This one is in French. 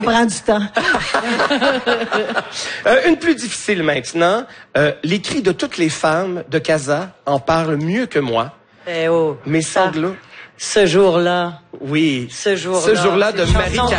prend du temps. Une plus difficile maintenant. Les cris de toutes les femmes de Casa en parlent mieux que moi. Eh oh. Mes sanglots. Ce jour-là. Oui. Ce jour-là de Marie-Carmen.